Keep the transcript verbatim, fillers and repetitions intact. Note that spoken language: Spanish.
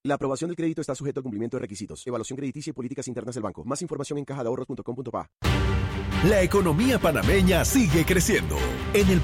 La aprobación del crédito está sujeto a cumplimiento de requisitos, evaluación crediticia y políticas internas del banco. Más información en caja de ahorros punto com punto pa. La economía panameña sigue creciendo. En el